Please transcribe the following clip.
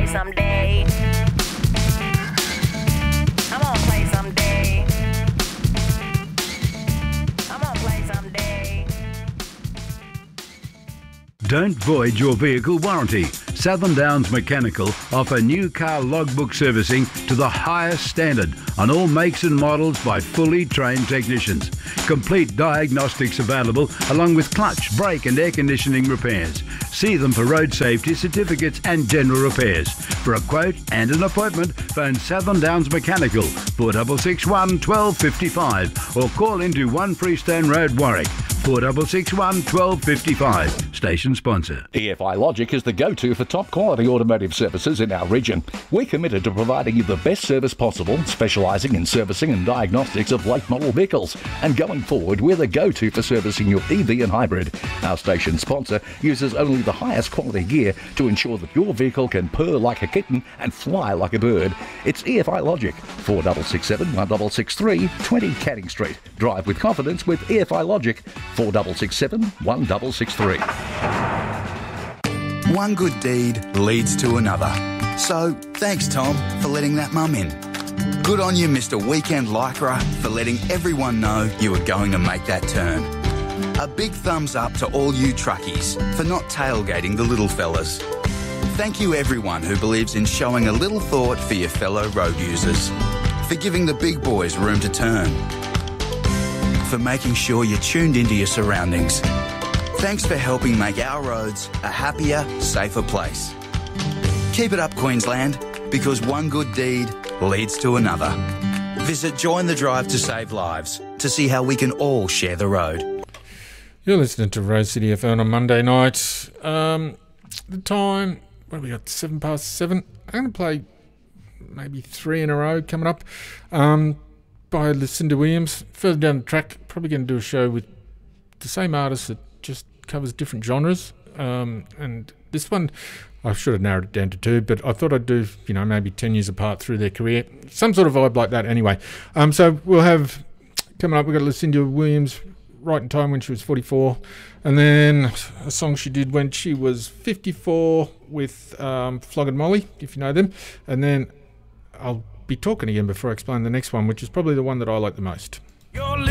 someday. I'm gonna play someday. I'm gonna play someday. Don't void your vehicle warranty. Southern Downs Mechanical offer new car logbook servicing to the highest standard on all makes and models by fully trained technicians. Complete diagnostics available along with clutch, brake and air conditioning repairs. See them for road safety certificates and general repairs. For a quote and an appointment, phone Southern Downs Mechanical 4661 1255 or call into 1 Freestone Road, Warwick 4661 1255. Station sponsor. EFI Logic is the go-to for top quality automotive services in our region. We're committed to providing you the best service possible, specialising in servicing and diagnostics of late model vehicles. And going forward, we're the go-to for servicing your EV and hybrid. Our station sponsor uses only the highest quality gear to ensure that your vehicle can purr like a kitten and fly like a bird. It's EFI Logic, 4667 1663 20 Canning Street. Drive with confidence with EFI Logic, 4667 1663. One good deed leads to another. So, thanks, Tom, for letting that mum in. Good on you, Mr. Weekend Lycra, for letting everyone know you were going to make that turn. A big thumbs up to all you truckies for not tailgating the little fellas. Thank you, everyone who believes in showing a little thought for your fellow road users. For giving the big boys room to turn. For making sure you're tuned into your surroundings. Thanks for helping make our roads a happier, safer place. Keep it up, Queensland, because one good deed leads to another. Visit Join the Drive to Save Lives to see how we can all share the road. You're listening to Rose City FM on Monday night. The time, what have we got, 7 past 7? I'm going to play maybe 3 in a row coming up by Lucinda Williams. Further down the track, probably going to do a show with the same artist that just covers different genres. And this one, I should have narrowed it down to 2, but I thought I'd do, maybe 10 years apart through their career. Some sort of vibe like that anyway. So we'll have, coming up, we've got Lucinda Williams, right in time when she was 44. And then a song she did when she was 54 with Flogging Molly, if you know them. And then I'll be talking again before I explain the next one, which is probably the one that I like the most.